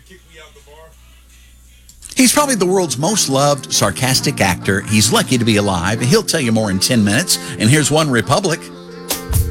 He's probably the world's most loved, sarcastic actor. He's lucky to be alive. He'll tell you more in 10 minutes. And here's One Republic.